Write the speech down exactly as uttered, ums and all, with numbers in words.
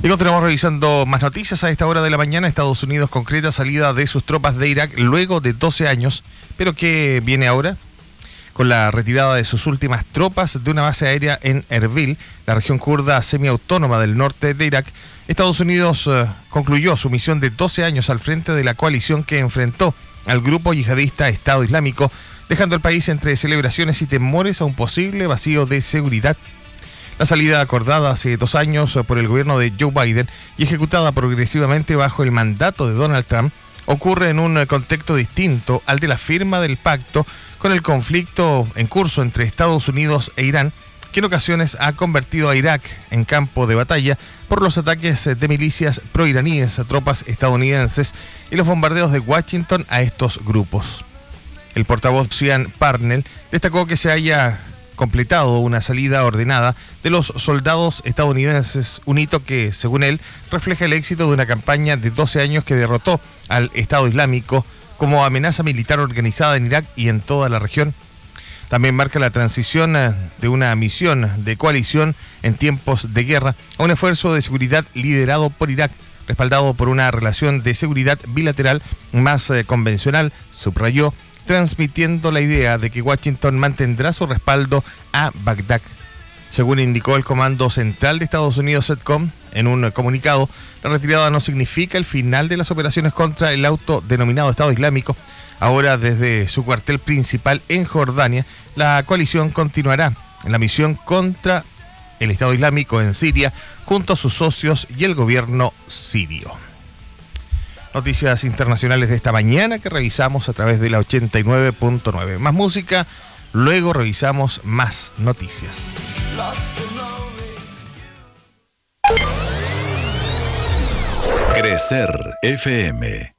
Y continuamos revisando más noticias a esta hora de la mañana. Estados Unidos concreta salida de sus tropas de Irak luego de doce años. ¿Pero qué viene ahora? Con la retirada de sus últimas tropas de una base aérea en Erbil, la región kurda semiautónoma del norte de Irak, Estados Unidos eh, concluyó su misión de doce años al frente de la coalición que enfrentó al grupo yihadista Estado Islámico, dejando al país entre celebraciones y temores a un posible vacío de seguridad. La salida acordada hace dos años por el gobierno de Joe Biden y ejecutada progresivamente bajo el mandato de Donald Trump ocurre en un contexto distinto al de la firma del pacto con el conflicto en curso entre Estados Unidos e Irán, que en ocasiones ha convertido a Irak en campo de batalla por los ataques de milicias proiraníes a tropas estadounidenses y los bombardeos de Washington a estos grupos. El portavoz Sean Parnell destacó que se haya completado una salida ordenada de los soldados estadounidenses, un hito que, según él, refleja el éxito de una campaña de doce años que derrotó al Estado Islámico como amenaza militar organizada en Irak y en toda la región. También marca la transición de una misión de coalición en tiempos de guerra a un esfuerzo de seguridad liderado por Irak, respaldado por una relación de seguridad bilateral más eh, convencional, subrayó, transmitiendo la idea de que Washington mantendrá su respaldo a Bagdad. Según indicó el Comando Central de Estados Unidos, CENTCOM, en un comunicado, la retirada no significa el final de las operaciones contra el autodenominado Estado Islámico. Ahora, desde su cuartel principal en Jordania, la coalición continuará en la misión contra el Estado Islámico en Siria, junto a sus socios y el gobierno sirio. Noticias internacionales de esta mañana que revisamos a través de la ochenta y nueve punto nueve. Más música, luego revisamos más noticias. Crecer F M.